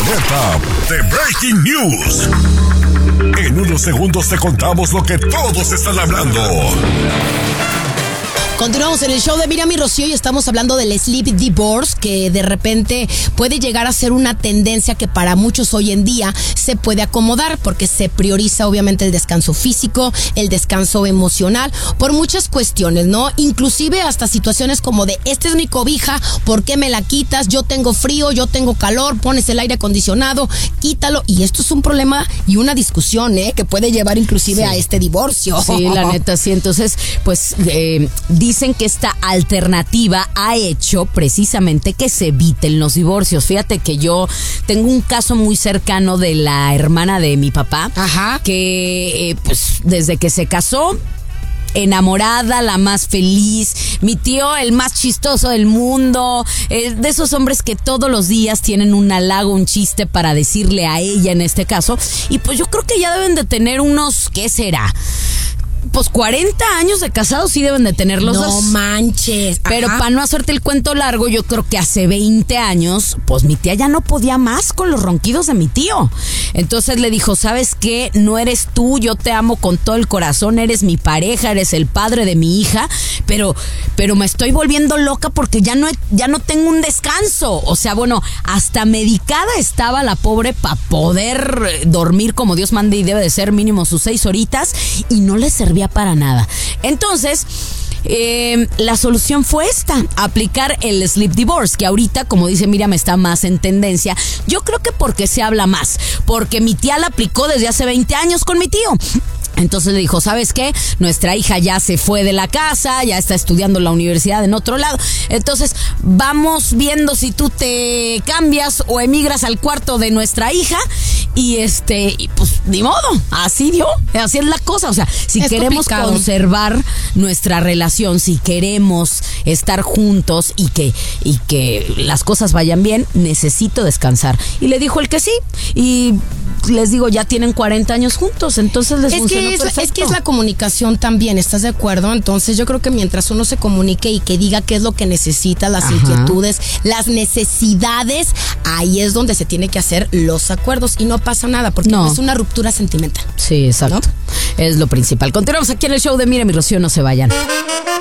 Alerta de Breaking News. En unos segundos te contamos lo que todos están hablando. Continuamos en el show de Miriam y Rocío y estamos hablando del sleep divorce, que de repente puede llegar a ser una tendencia que para muchos hoy en día se puede acomodar porque se prioriza obviamente el descanso físico, el descanso emocional, por muchas cuestiones, ¿no? Inclusive hasta situaciones como de, esta es mi cobija, ¿por qué me la quitas? Yo tengo frío, yo tengo calor, pones el aire acondicionado, quítalo. Y esto es un problema y una discusión, que puede llevar inclusive a este divorcio. Sí, la neta, sí. Entonces, pues, dicen que esta alternativa ha hecho precisamente que se eviten los divorcios. Fíjate que yo tengo un caso muy cercano de la hermana de mi papá. Ajá. Que pues desde que se casó, enamorada, la más feliz, mi tío el más chistoso del mundo, de esos hombres que todos los días tienen un halago, un chiste para decirle a ella en este caso. Y pues yo creo que ya deben de tener unos, ¿qué será? Pues 40 años de casados sí deben de tener los dos. No manches. Pero para no hacerte el cuento largo, yo creo que hace 20 años, pues mi tía ya no podía más con los ronquidos de mi tío. Entonces le dijo, ¿sabes qué? No eres tú, yo te amo con todo el corazón, eres mi pareja, eres el padre de mi hija, pero me estoy volviendo loca porque ya no tengo un descanso. O sea, bueno, hasta medicada estaba la pobre para poder dormir como Dios manda y debe de ser, mínimo sus 6 horitas, y no le servía para nada. Entonces, la solución fue esta, aplicar el sleep divorce, que ahorita, como dice Miriam, está más en tendencia. Yo creo que porque se habla más, porque mi tía la aplicó desde hace 20 años con mi tío. Entonces le dijo, ¿sabes qué? Nuestra hija ya se fue de la casa, ya está estudiando en la universidad en otro lado. Entonces vamos viendo si tú te cambias o emigras al cuarto de nuestra hija. Y pues ni modo, así es la cosa. O sea, si es queremos complicado conservar nuestra relación, si queremos estar juntos y que las cosas vayan bien, necesito descansar. Y le dijo el que sí. Y les digo, ya tienen 40 años juntos, entonces les funcionó perfecto. Es que es la comunicación también, ¿estás de acuerdo? Entonces yo creo que mientras uno se comunique y que diga qué es lo que necesita, las inquietudes, las necesidades, ahí es donde se tiene que hacer los acuerdos y no pasa nada, porque no es una ruptura sentimental. Sí, exacto. ¿No? Es lo principal. Continuamos aquí en el show de Miriam y Rocío, no se vayan.